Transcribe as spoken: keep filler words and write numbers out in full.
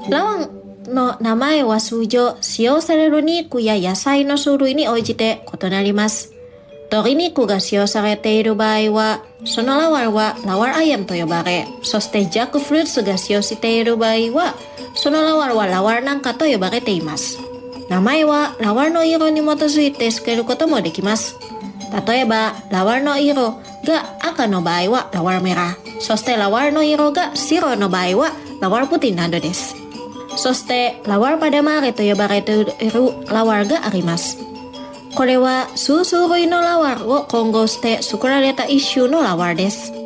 ラワンの名前は通常使用される肉や野菜の種類に応じて異なります。鶏肉が使用されている場合は、そのラワーはラワーアイアムと呼ばれ、そしてジャックフルーツが使用している場合は、そのラワーはラワーなんかと呼ばれています。名前はラワーの色に基づいて付けることもできます。例えば、ラワーの色が赤の場合はラワーメラ、そしてラワーの色が白の場合はラワープティなどです。そして、ラワーパデマーレと呼ばれているラワーがあります。これは数種類のラワーを混合して作られた一種のラワーです。